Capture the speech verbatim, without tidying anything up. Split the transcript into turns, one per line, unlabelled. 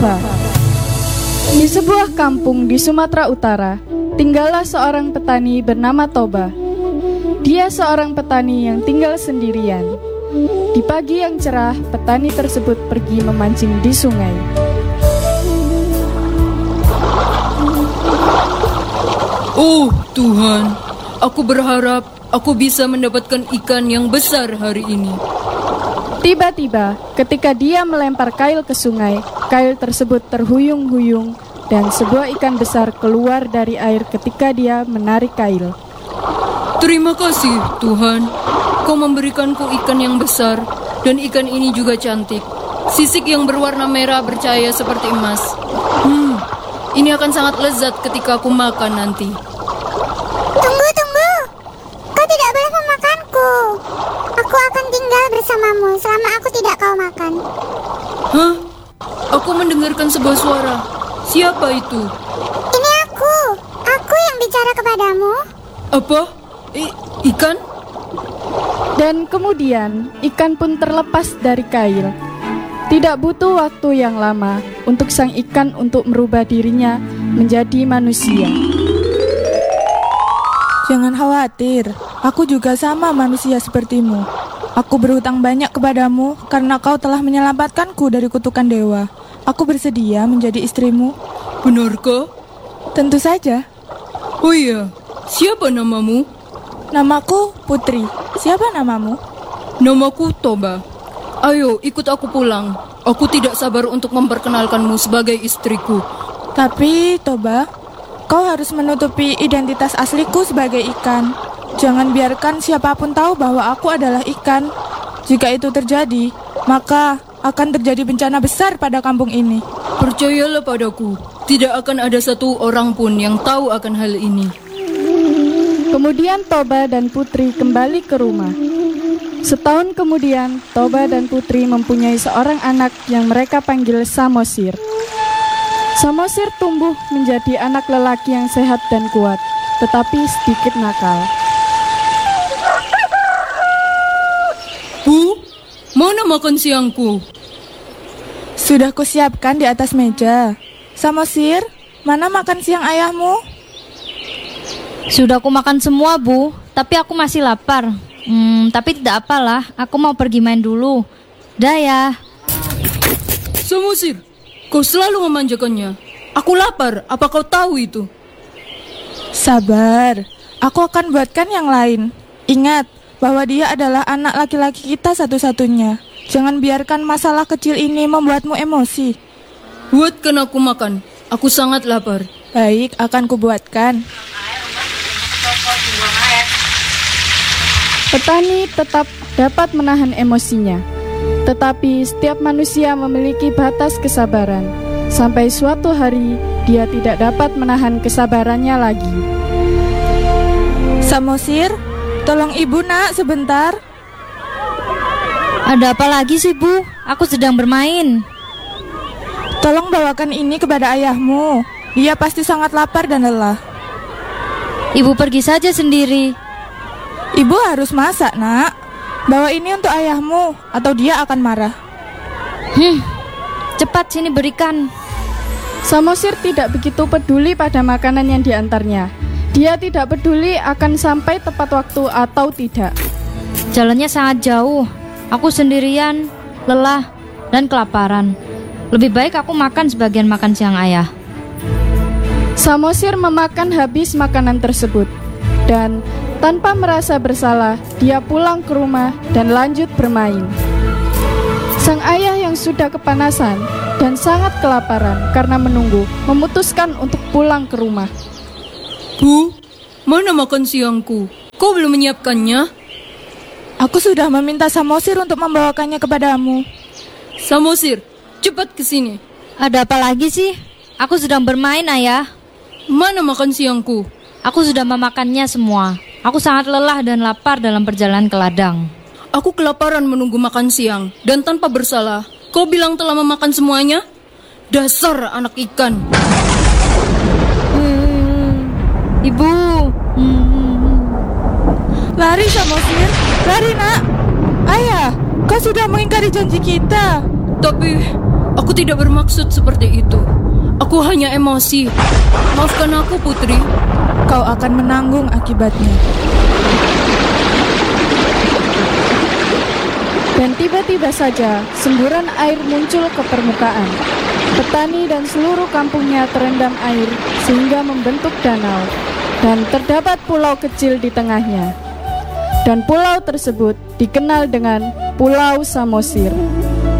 Toba. Di sebuah kampung di Sumatera Utara, tinggallah seorang petani bernama Toba. Dia seorang petani yang tinggal sendirian. Di pagi yang cerah, petani tersebut pergi memancing di sungai.
Oh Tuhan, aku berharap aku bisa mendapatkan ikan yang besar hari ini.
Tiba-tiba, ketika dia melempar kail ke sungai, kail tersebut terhuyung-huyung dan sebuah ikan besar keluar dari air ketika dia menarik kail.
Terima kasih, Tuhan. Kau memberikanku ikan yang besar, dan ikan ini juga cantik. Sisik yang berwarna merah bercahaya seperti emas. Hmm, ini akan sangat lezat ketika aku makan nanti.
Tunggu, tunggu. Kau tidak boleh memakanku. Aku akan tinggal bersamamu selama aku tidak kau makan.
Hah? Aku mendengarkan sebuah suara. Siapa itu?
Ini aku. Aku yang bicara kepadamu.
Apa? I- ikan?
Dan kemudian, ikan pun terlepas dari kail. Tidak butuh waktu yang lama untuk sang ikan untuk merubah dirinya menjadi manusia.
Jangan khawatir, aku juga sama manusia sepertimu. Aku berhutang banyak kepadamu karena kau telah menyelamatkanku dari kutukan dewa. Aku bersedia menjadi istrimu.
Benarkah?
Tentu saja.
Oh iya, siapa namamu?
Namaku Putri. Siapa namamu?
Namaku Toba. Ayo, ikut aku pulang. Aku tidak sabar untuk memperkenalkanmu sebagai istriku.
Tapi, Toba, kau harus menutupi identitas asliku sebagai ikan. Jangan biarkan siapapun tahu bahwa aku adalah ikan. Jika itu terjadi, maka akan terjadi bencana besar pada kampung ini.
Percayalah padaku, tidak akan ada satu orang pun yang tahu akan hal ini.
Kemudian Toba dan Putri kembali ke rumah. Setahun kemudian, Toba dan Putri mempunyai seorang anak yang mereka panggil Samosir. Samosir tumbuh menjadi anak lelaki yang sehat dan kuat, tetapi sedikit nakal.
Bu, mana makan siangku?
Sudah kusiapkan di atas meja. Samosir, mana makan siang ayahmu?
Sudah aku makan semua, Bu, tapi aku masih lapar. Hmm, tapi tidak apalah, aku mau pergi main dulu. Dah ya.
Samosir, kau selalu memanjakannya. Aku lapar, apa kau tahu itu?
Sabar, aku akan buatkan yang lain. Ingat bahwa dia adalah anak laki-laki kita satu-satunya. Jangan biarkan masalah kecil ini membuatmu emosi.
Buatkan aku makan, aku sangat lapar.
Baik, akan kubuatkan.
Petani tetap dapat menahan emosinya, tetapi setiap manusia memiliki batas kesabaran. Sampai suatu hari, dia tidak dapat menahan kesabarannya lagi.
Samosir, tolong ibu nak sebentar.
Ada apa lagi sih, Bu? Aku sedang bermain.
Tolong bawakan ini kepada ayahmu. Dia pasti sangat lapar dan lelah.
Ibu pergi saja sendiri.
Ibu harus masak, nak. Bawa ini untuk ayahmu, atau dia akan marah.
Hmm, cepat sini berikan.
Samosir tidak begitu peduli pada makanan yang diantarnya. Dia tidak peduli akan sampai tepat waktu atau tidak.
Jalannya sangat jauh. Aku sendirian, lelah, dan kelaparan. Lebih baik aku makan sebagian makan siang ayah.
Samosir memakan habis makanan tersebut. Dan tanpa merasa bersalah, dia pulang ke rumah dan lanjut bermain. Sang ayah yang sudah kepanasan dan sangat kelaparan karena menunggu, memutuskan untuk pulang ke rumah.
Bu, mana makan siangku? Kau belum menyiapkannya?
Aku sudah meminta Samosir untuk membawakannya kepadamu.
Samosir, cepat ke sini.
Ada apa lagi sih? Aku sedang bermain, ayah.
Mana makan siangku?
Aku sudah memakannya semua. Aku sangat lelah dan lapar dalam perjalanan ke ladang.
Aku kelaparan menunggu makan siang, dan tanpa bersalah, kau bilang telah memakan semuanya? Dasar anak ikan.
Hmm, Ibu. Hmm.
Lari Samosir, lari nak. Ayah, kau sudah mengingkari janji kita.
Tapi, Aku tidak bermaksud seperti itu. Aku hanya emosi. Maafkan aku, Putri.
Kau akan menanggung akibatnya.
Dan tiba-tiba saja semburan air muncul ke permukaan. Petani dan seluruh kampungnya terendam air sehingga membentuk danau. Dan terdapat pulau kecil di tengahnya. Dan pulau tersebut dikenal dengan Pulau Samosir.